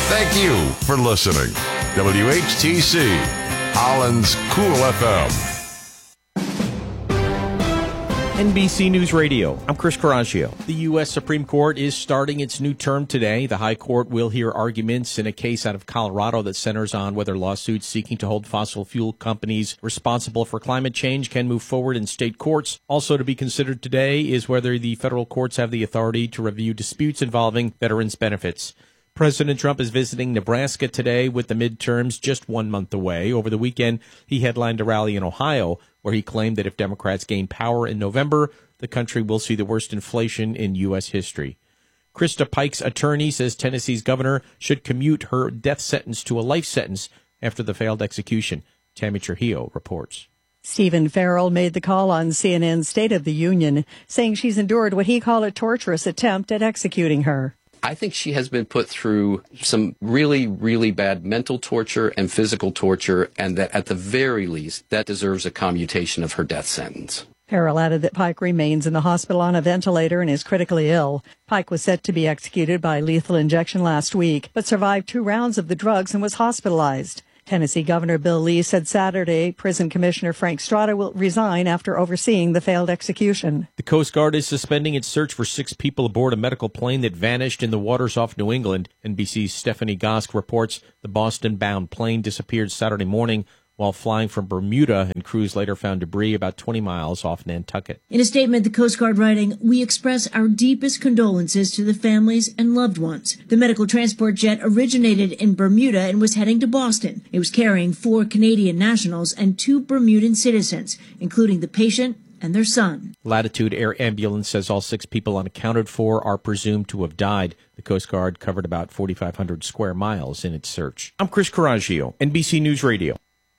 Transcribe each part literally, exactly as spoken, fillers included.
Thank you for listening. W H T C, Holland's Cool F M. N B C News Radio, I'm Chris Coraggio. The U S Supreme Court is starting its new term today. The High Court will hear arguments in a case out of Colorado that centers on whether lawsuits seeking to hold fossil fuel companies responsible for climate change can move forward in state courts. Also to be considered today is whether the federal courts have the authority to review disputes involving veterans' benefits. President Trump is visiting Nebraska today with the midterms just one month away. Over the weekend, he headlined a rally in Ohio where he claimed that if Democrats gain power in November, the country will see the worst inflation in U S history. Krista Pike's attorney says Tennessee's governor should commute her death sentence to a life sentence after the failed execution. Tammy Trujillo reports. Stephen Farrell made the call on C N N's State of the Union, saying she's endured what he called a torturous attempt at executing her. I think she has been put through some really, really bad mental torture and physical torture, and that at the very least, that deserves a commutation of her death sentence. Farrell added that Pike remains in the hospital on a ventilator and is critically ill. Pike was set to be executed by lethal injection last week, but survived two rounds of the drugs and was hospitalized. Tennessee Governor Bill Lee said Saturday prison commissioner Frank Strada will resign after overseeing the failed execution. The Coast Guard is suspending its search for six people aboard a medical plane that vanished in the waters off New England. N B C's Stephanie Gosk reports the Boston-bound plane disappeared Saturday morning while flying from Bermuda, and crews later found debris about twenty miles off Nantucket. In a statement, the Coast Guard writing, "We express our deepest condolences to the families and loved ones. The medical transport jet originated in Bermuda and was heading to Boston. It was carrying four Canadian nationals and two Bermudan citizens, including the patient and their son." Latitude Air Ambulance says all six people unaccounted for are presumed to have died. The Coast Guard covered about forty-five hundred square miles in its search. I'm Chris Coraggio, N B C News Radio.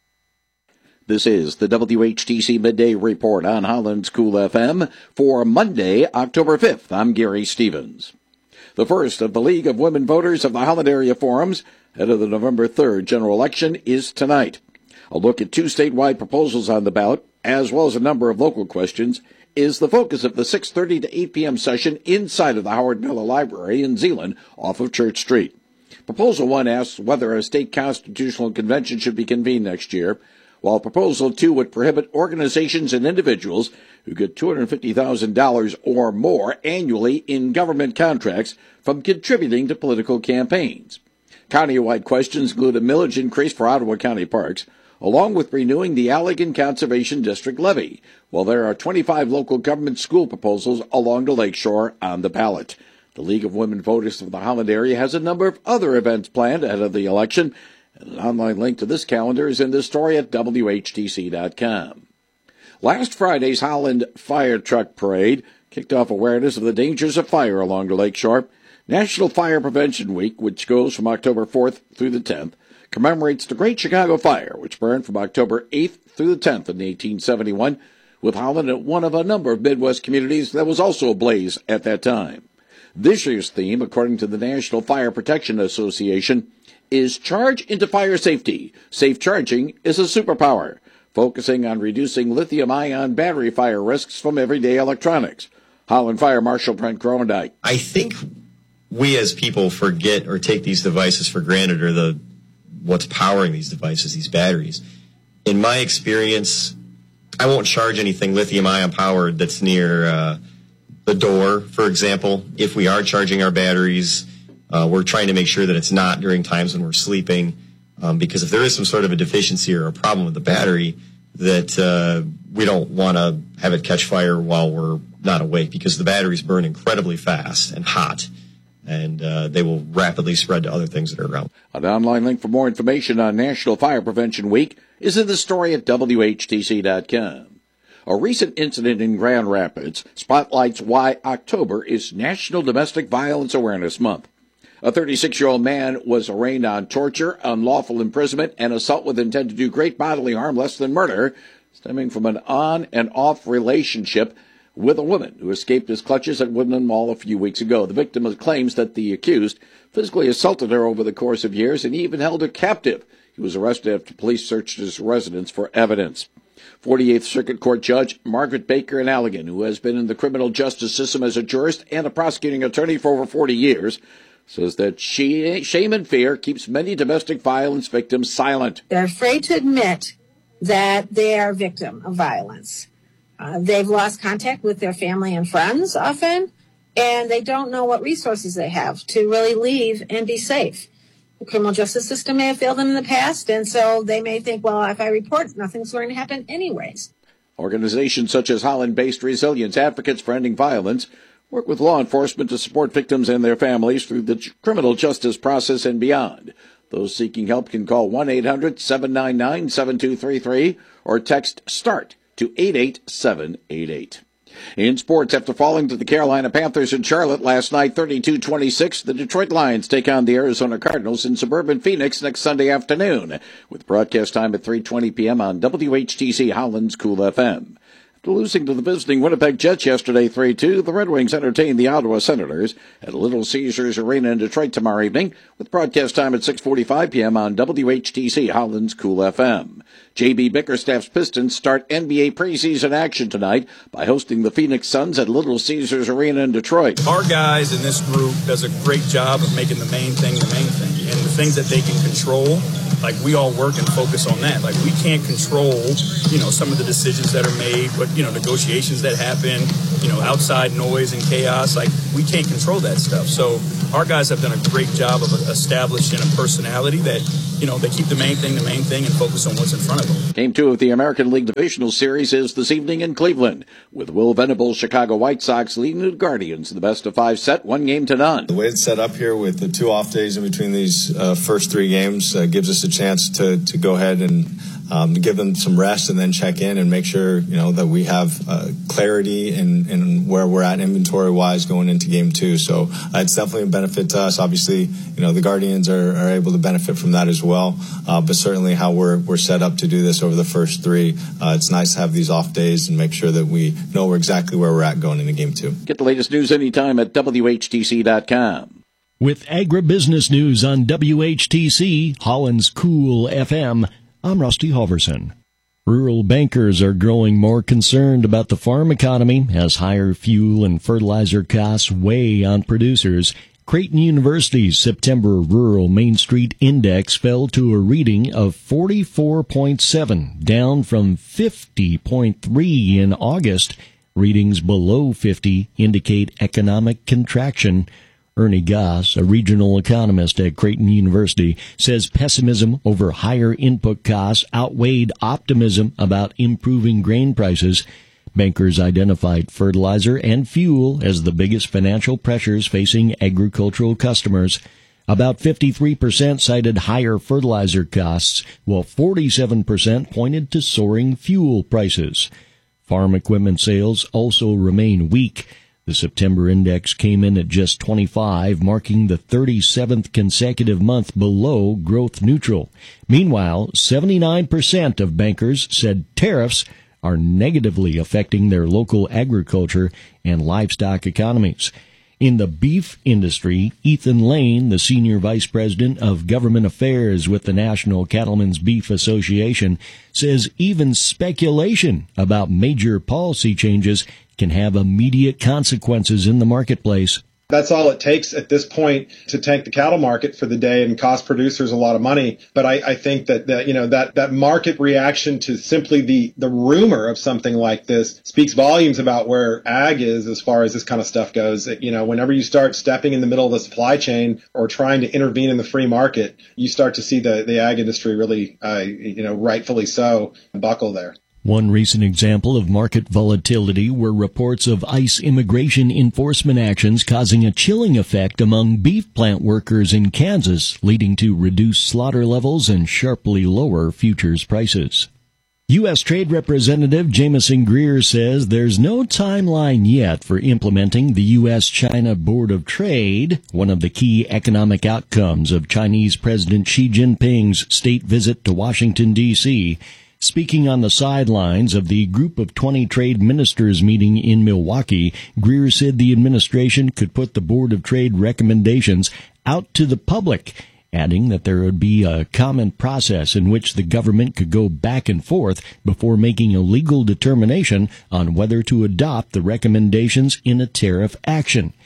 This is the W H T C Midday Report on Holland's Cool F M for Monday, October fifth. I'm Gary Stevens. The first of the League of Women Voters of the Holland Area Forums ahead of the November third general election is tonight. A look at two statewide proposals on the ballot, as well as a number of local questions, is the focus of the six thirty to eight p.m. session inside of the Howard Miller Library in Zeeland off of Church Street. Proposal one asks whether a state constitutional convention should be convened next year, while Proposal two would prohibit organizations and individuals who get two hundred fifty thousand dollars or more annually in government contracts from contributing to political campaigns. County-wide questions include a millage increase for Ottawa County parks, along with renewing the Allegan Conservation District levy, while there are twenty-five local government school proposals along the lakeshore on the ballot. The League of Women Voters of the Holland area has a number of other events planned ahead of the election. An online link to this calendar is in this story at W H T C dot com. Last Friday's Holland Fire Truck Parade kicked off awareness of the dangers of fire along the lakeshore. National Fire Prevention Week, which goes from October fourth through the tenth, commemorates the Great Chicago Fire, which burned from October eighth through the tenth in eighteen seventy-one, with Holland at one of a number of Midwest communities that was also ablaze at that time. This year's theme, according to the National Fire Protection Association, is Charge into Fire Safety. Safe charging is a superpower, focusing on reducing lithium-ion battery fire risks from everyday electronics. Holland Fire Marshal Brent Grondike. I think we as people forget or take these devices for granted, or the what's powering these devices, these batteries. In my experience, I won't charge anything lithium-ion powered that's near uh, the door, for example. If we are charging our batteries, Uh, we're trying to make sure that it's not during times when we're sleeping, um, because if there is some sort of a deficiency or a problem with the battery, that uh, we don't want to have it catch fire while we're not awake, because the batteries burn incredibly fast and hot, and uh, they will rapidly spread to other things that are around. An online link for more information on National Fire Prevention Week is in the story at W H T C dot com. A recent incident in Grand Rapids spotlights why October is National Domestic Violence Awareness Month. A thirty-six-year-old man was arraigned on torture, unlawful imprisonment, and assault with intent to do great bodily harm less than murder, stemming from an on and off relationship with a woman who escaped his clutches at Woodland Mall a few weeks ago. The victim claims that the accused physically assaulted her over the course of years and even held her captive. He was arrested after police searched his residence for evidence. forty-eighth Circuit Court Judge Margaret Baker in Allegan, who has been in the criminal justice system as a jurist and a prosecuting attorney for over forty years, says that she, shame and fear keeps many domestic violence victims silent. They're afraid to admit that they are a victim of violence. Uh, they've lost contact with their family and friends often, and they don't know what resources they have to really leave and be safe. The criminal justice system may have failed them in the past, and so they may think, well, if I report, nothing's going to happen anyways. Organizations such as Holland-based Resilience Advocates for Ending Violence work with law enforcement to support victims and their families through the criminal justice process and beyond. Those seeking help can call one eight hundred seven nine nine seven two three three or text START to eight eight seven eight eight. In sports, after falling to the Carolina Panthers in Charlotte last night thirty-two twenty-six, the Detroit Lions take on the Arizona Cardinals in suburban Phoenix next Sunday afternoon, with broadcast time at three twenty p.m. on W H T C Holland's Cool F M. After losing to the visiting Winnipeg Jets yesterday three two, the Red Wings entertain the Ottawa Senators at Little Caesars Arena in Detroit tomorrow evening, with broadcast time at six forty-five p.m. on W H T C Holland's Cool F M. J B Bickerstaff's Pistons start N B A preseason action tonight by hosting the Phoenix Suns at Little Caesars Arena in Detroit. Our guys in this group does a great job of making the main thing the main thing. And the things that they can control, like we all work and focus on that. Like we can't control, you know, some of the decisions that are made, but, you know, negotiations that happen, you know, outside noise and chaos. Like we can't control that stuff. So our guys have done a great job of establishing a personality that, you know, they keep the main thing the main thing and focus on what's in front of them. Game two of the American League Divisional Series is this evening in Cleveland, with Will Venable's Chicago White Sox leading the Guardians in the best of five set, one game to none. The way it's set up here with the two off days in between these uh, first three games uh, gives us a chance to, to go ahead and um, give them some rest and then check in and make sure, you know, that we have uh, clarity in, in where we're at inventory-wise going into game two. So uh, it's definitely a benefit to us. Obviously, you know, the Guardians are, are able to benefit from that as well. Uh, but certainly how we're we're set up to do this over the first three, uh, it's nice to have these off days and make sure that we know exactly where we're at going into game two. Get the latest news anytime at W H T C dot com. With agribusiness news on W H T C, Holland's Cool F M, I'm Rusty Hoverson. Rural bankers are growing more concerned about the farm economy as higher fuel and fertilizer costs weigh on producers. Creighton University's September Rural Main Street Index fell to a reading of forty-four point seven, down from fifty point three in August. Readings below fifty indicate economic contraction. Ernie Goss, a regional economist at Creighton University, says pessimism over higher input costs outweighed optimism about improving grain prices. Bankers identified fertilizer and fuel as the biggest financial pressures facing agricultural customers. About fifty-three percent cited higher fertilizer costs, while forty-seven percent pointed to soaring fuel prices. Farm equipment sales also remain weak. The September index came in at just twenty-five, marking the thirty-seventh consecutive month below growth neutral. Meanwhile, seventy-nine percent of bankers said tariffs are negatively affecting their local agriculture and livestock economies. In the beef industry, Ethan Lane, the Senior Vice President of Government Affairs with the National Cattlemen's Beef Association, says even speculation about major policy changes can have immediate consequences in the marketplace. That's all it takes at this point to tank the cattle market for the day and cost producers a lot of money. But I, I think that, that you know that, that market reaction to simply the, the rumor of something like this speaks volumes about where ag is as far as this kind of stuff goes. You know, whenever you start stepping in the middle of the supply chain or trying to intervene in the free market, you start to see the, the ag industry really, uh, you know, rightfully so, buckle there. One recent example of market volatility were reports of ICE immigration enforcement actions causing a chilling effect among beef plant workers in Kansas, leading to reduced slaughter levels and sharply lower futures prices. U S. Trade Representative Jamison Greer says there's no timeline yet for implementing the U S China Board of Trade, one of the key economic outcomes of Chinese President Xi Jinping's state visit to Washington, D C Speaking on the sidelines of the Group of twenty Trade Ministers meeting in Milwaukee, Greer said the administration could put the Board of Trade recommendations out to the public, adding that there would be a common process in which the government could go back and forth before making a legal determination on whether to adopt the recommendations in a tariff action.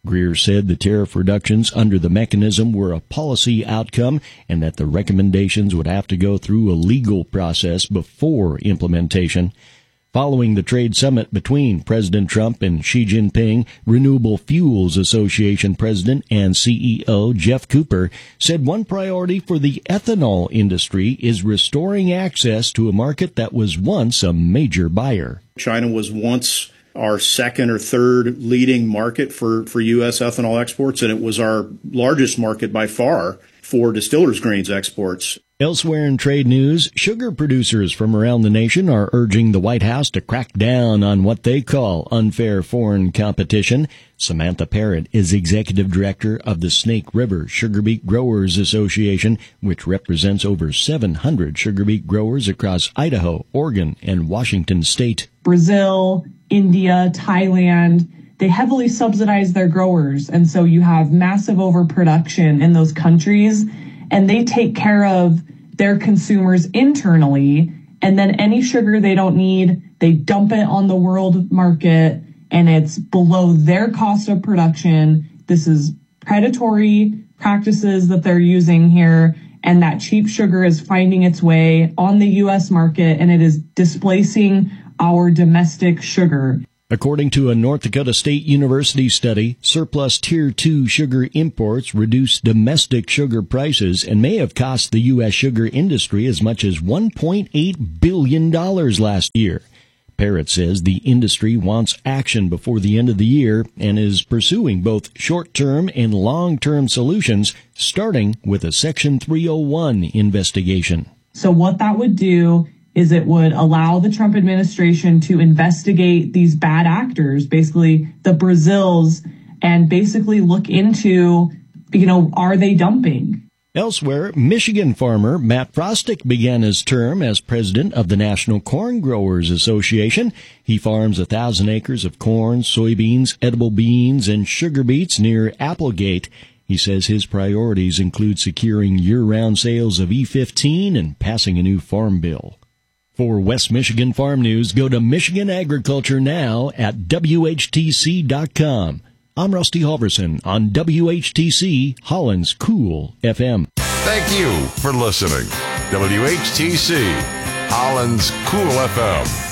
Greer said the tariff reductions under the mechanism were a policy outcome and that the recommendations would have to go through a legal process before implementation. Following the trade summit between President Trump and Xi Jinping, Renewable Fuels Association President and C E O Jeff Cooper said one priority for the ethanol industry is restoring access to a market that was once a major buyer. China was once our second or third leading market for, for U S ethanol exports, and it was our largest market by far for distillers' grains exports. Elsewhere in trade news, sugar producers from around the nation are urging the White House to crack down on what they call unfair foreign competition. Samantha Parrott is executive director of the Snake River Sugar Beet Growers Association, which represents over seven hundred sugar beet growers across Idaho, Oregon, and Washington state. Brazil, India, Thailand, they heavily subsidize their growers, and so you have massive overproduction in those countries, and they take care of their consumers internally, and then any sugar they don't need, they dump it on the world market, and it's below their cost of production. This is predatory practices that they're using here, and that cheap sugar is finding its way on the U S market, and it is displacing our domestic sugar. According to a North Dakota State University study, surplus Tier two sugar imports reduced domestic sugar prices and may have cost the U S sugar industry as much as one point eight billion dollars last year. Parrott says the industry wants action before the end of the year and is pursuing both short-term and long-term solutions, starting with a Section three oh one investigation. So what that would do is it would allow the Trump administration to investigate these bad actors, basically the Brazils, and basically look into, you know, are they dumping? Elsewhere, Michigan farmer Matt Frostick began his term as president of the National Corn Growers Association. He farms a thousand acres of corn, soybeans, edible beans, and sugar beets near Applegate. He says his priorities include securing year-round sales of E fifteen and passing a new farm bill. For West Michigan Farm News, go to Michigan Agriculture Now at W H T C dot com. I'm Rusty Halverson on W H T C, Holland's Cool F M. Thank you for listening. W H T C, Holland's Cool F M.